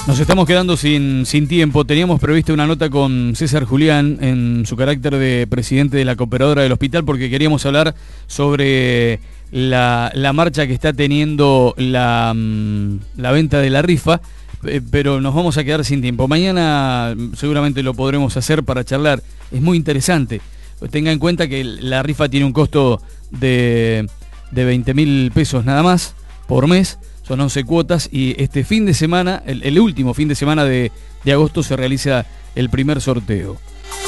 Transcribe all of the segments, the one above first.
Nos estamos quedando sin tiempo. Teníamos prevista una nota con César Julián en su carácter de presidente de la cooperadora del hospital, porque queríamos hablar sobre la marcha que está teniendo la venta de la rifa, pero nos vamos a quedar sin tiempo. Mañana seguramente lo podremos hacer para charlar. Es muy interesante. Tenga en cuenta que la rifa tiene un costo de 20.000 pesos nada más por mes. Son 11 cuotas y este fin de semana, el último fin de semana de agosto, se realiza el primer sorteo.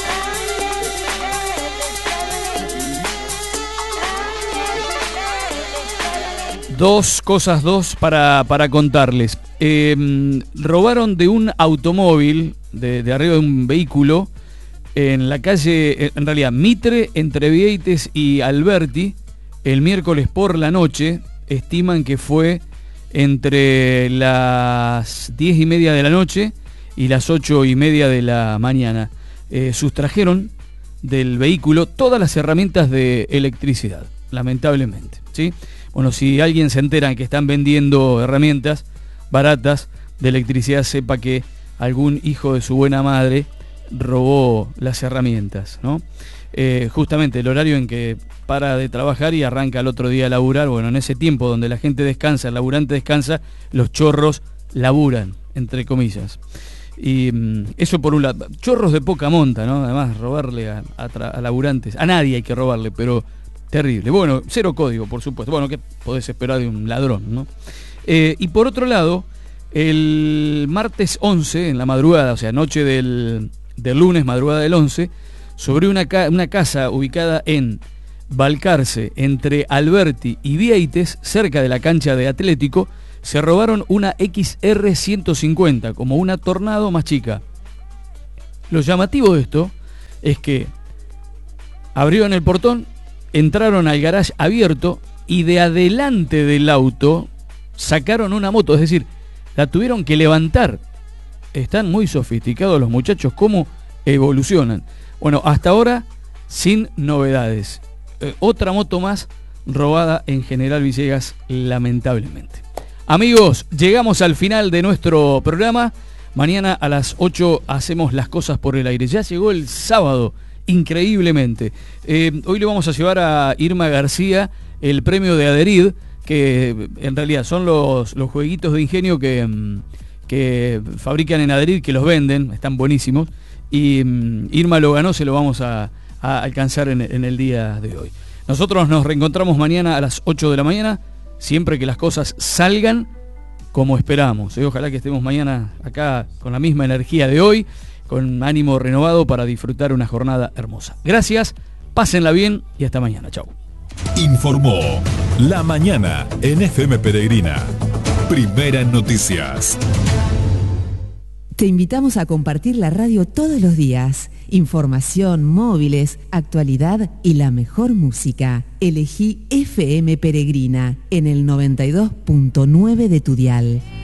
Dos cosas para contarles. Robaron de un automóvil, de arriba de un vehículo, en la calle, en realidad, Mitre, entre Vieites y Alberti, el miércoles por la noche. Estiman que fue entre las 10:30 de la noche y las 8:30 de la mañana. Sustrajeron del vehículo todas las herramientas de electricidad, lamentablemente, ¿sí? Bueno, si alguien se entera que están vendiendo herramientas baratas de electricidad, sepa que algún hijo de su buena madre robó las herramientas, ¿no? Justamente el horario en que para de trabajar y arranca el otro día a laburar. Bueno, en ese tiempo donde la gente descansa, el laburante descansa, los chorros laburan, entre comillas. Y eso por un lado. Chorros de poca monta, ¿no? Además, robarle a laburantes, a nadie hay que robarle, pero terrible. Bueno, cero código, por supuesto. Bueno, ¿qué podés esperar de un ladrón, no? Y por otro lado, el martes 11, en la madrugada, o sea, noche del lunes, madrugada del 11, sobre una casa ubicada en Balcarce, entre Alberti y Vieites, cerca de la cancha de Atlético, se robaron una XR 150, como una Tornado más chica. Lo llamativo de esto es que abrieron el portón, entraron al garage abierto y de adelante del auto sacaron una moto, es decir, la tuvieron que levantar. Están muy sofisticados los muchachos, cómo evolucionan. Bueno, hasta ahora sin novedades. Otra moto más robada en General Villegas, lamentablemente. Amigos, llegamos al final de nuestro programa. Mañana a las 8 hacemos las cosas por el aire. Ya llegó el sábado, increíblemente. Hoy le vamos a llevar a Irma García el premio de Adherid, que en realidad son los jueguitos de ingenio que fabrican en Adherid, que los venden, están buenísimos. Y Irma lo ganó, se lo vamos a alcanzar en el día de hoy. Nosotros nos reencontramos mañana a las 8 de la mañana, siempre que las cosas salgan como esperamos. Ojalá que estemos mañana acá con la misma energía de hoy, con ánimo renovado para disfrutar una jornada hermosa. Gracias, pásenla bien y hasta mañana. Chau. Informó La Mañana en FM Peregrina. Primera en noticias. Te invitamos a compartir la radio todos los días. Información, móviles, actualidad y la mejor música. Elegí FM Peregrina en el 92.9 de tu dial.